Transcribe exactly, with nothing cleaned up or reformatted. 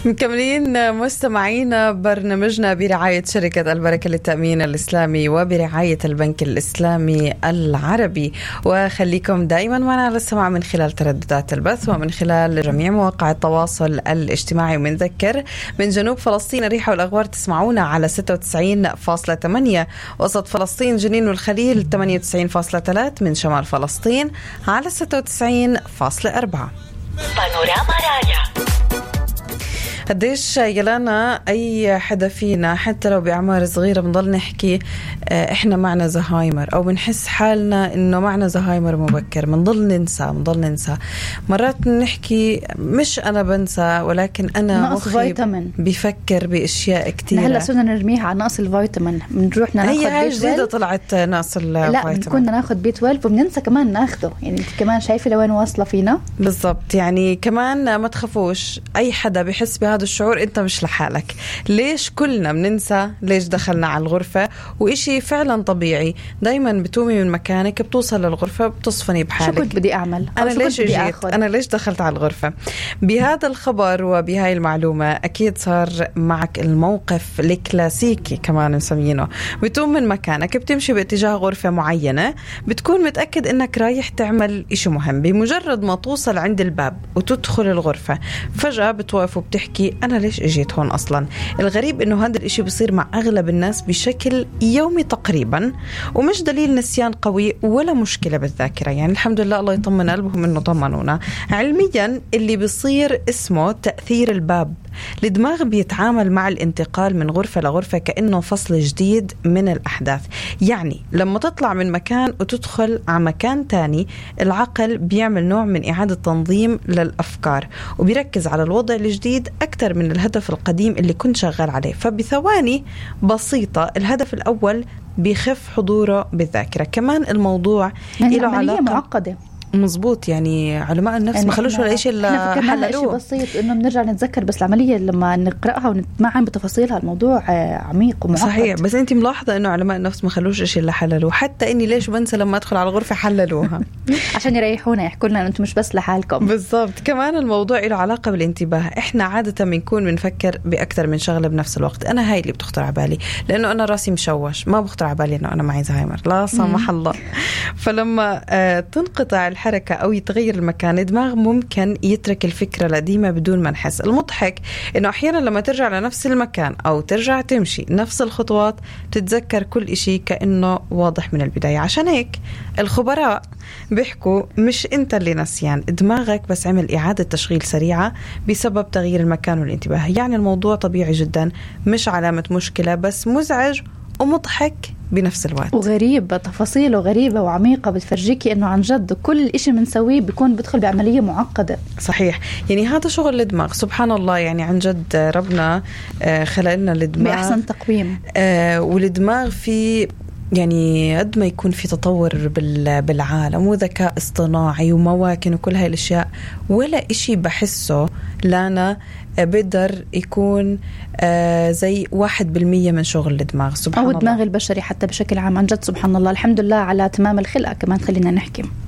مكملين مستمعينا برنامجنا برعاية شركة البركة للتأمين الإسلامي وبرعاية البنك الإسلامي العربي. وخليكم دائما معنا على السماع من خلال ترددات البث ومن خلال جميع مواقع التواصل الاجتماعي. ومنذكر من جنوب فلسطين الريحة والأغوار تسمعونا على ستة وتسعين فاصلة ثمانية، وسط فلسطين جنين والخليل ثمانية وتسعين فاصلة ثلاثة، من شمال فلسطين على ستة وتسعين فاصلة أربعة. بانوراما رايا. قديش يلانا أي حدا فينا حتى لو بأعمار صغيرة بنضل نحكي إحنا معنا زهايمر، أو بنحس حالنا إنه معنا زهايمر مبكر، بنضل ننسى بنضل ننسى مرات نحكي مش أنا بنسى، ولكن أنا مخي بيفكر بأشياء كتير. هلا صرنا نرميها على نقص الفيتامين، بنروح ناخد هي جديدة طلعت نقص الفيتامين. لا كنا ناخد بي اثناشر وبننسى كمان ناخده، يعني كمان شايفة لوين واصلة فينا بالضبط. يعني كمان ما تخافوش، أي حدا بيحس بهذا هذا الشعور انت مش لحالك. ليش كلنا بننسى ليش دخلنا على الغرفة؟ وإشي فعلا طبيعي. دايما بتومي من مكانك بتوصل للغرفة بتصفني بحالك، شو كنت بدي أعمل؟ أنا ليش جيت؟ أنا ليش دخلت على الغرفة؟ بهذا الخبر وبهاي المعلومة أكيد صار معك الموقف الكلاسيكي كمان نسمينه. بتوم من مكانك بتمشي باتجاه غرفة معينة، بتكون متأكد إنك رايح تعمل إشي مهم. بمجرد ما توصل عند الباب وتدخل الغرفة فجأة بتوقف وبتحكي أنا ليش إجيت هون أصلا. الغريب إنه هذا الإشي بيصير مع أغلب الناس بشكل يومي تقريبا، ومش دليل نسيان قوي ولا مشكلة بالذاكرة. يعني الحمد لله الله يطمن قلبهم إنه طمنونا. علميا اللي بيصير اسمه تأثير الباب. الدماغ بيتعامل مع الانتقال من غرفة لغرفة كأنه فصل جديد من الأحداث. يعني لما تطلع من مكان وتدخل على مكان تاني، العقل بيعمل نوع من إعادة تنظيم للأفكار وبيركز على الوضع الجديد أكتر من الهدف القديم اللي كنت شغال عليه. فبثواني بسيطة الهدف الأول بيخف حضوره بالذاكرة. كمان الموضوع يعني له علاقة معقدة. مزبوط. يعني علماء النفس يعني ما خلوش ولا شيء إلا حللوه. شيء بسيط إنه بنرجع نتذكر، بس العملية لما نقرأها ونتمعن بتفاصيلها الموضوع عميق ومعقد. صحيح. بس أنت ملاحظة إنه علماء النفس ما خلوش شيء إلا حللوه. حتى إني ليش بنسى لما أدخل على الغرفة حللوها عشان يريحونا، يحكوا لنا أنتم مش بس لحالكم. بالضبط. كمان الموضوع له علاقة بالانتباه. إحنا عادة بنكون بنفكر بأكثر من شغلة بنفس الوقت. أنا هاي اللي بتخطر على بالي، لأنه أنا راسي مشوش، ما بخطر على بالي إنه أنا معي زهايمر، لا سمح الله. فلما آه تنقطع الحركة أو يتغير المكان، الدماغ ممكن يترك الفكرة القديمة بدون ما نحس. المضحك إنه أحيانا لما ترجع لنفس المكان أو ترجع تمشي نفس الخطوات تتذكر كل إشي كأنه واضح من البداية. عشان هيك الخبراء بيحكوا مش أنت اللي نسيان، دماغك بس عمل إعادة تشغيل سريعة بسبب تغيير المكان والانتباه. يعني الموضوع طبيعي جدا، مش علامة مشكلة، بس مزعج ومضحك بنفس الوقت وغريب. تفاصيله غريبة وعميقة بتفرجيكي إنه عن جد كل إشي منسويه بيكون بدخل بعملية معقدة. صحيح. يعني هذا شغل الدماغ سبحان الله. يعني عن جد ربنا خلق لنا الدماغ بأحسن تقويم. والدماغ في يعني قد ما يكون في تطور بالعالم وذكاء اصطناعي ومواكن وكل هاي الأشياء، ولا إشي بحسه لنا بقدر يكون زي واحد بالمية من شغل الدماغ سبحان الله، أو الدماغ البشري حتى بشكل عام. عن جد سبحان الله. الحمد لله على تمام الخلقة كمان خلينا نحكي.